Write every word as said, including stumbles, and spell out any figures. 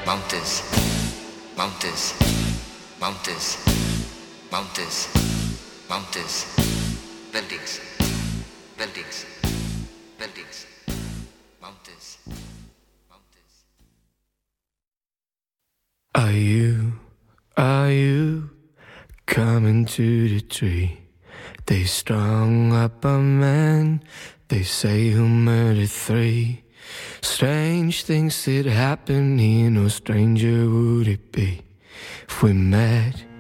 mountains, mountains, mountains, mountains, mountains, buildings, buildings, buildings, mountains, mountains. Are you, are you coming to the tree? They strung up a man, they say who murdered three. Strange things that happen here, no stranger would it be if we met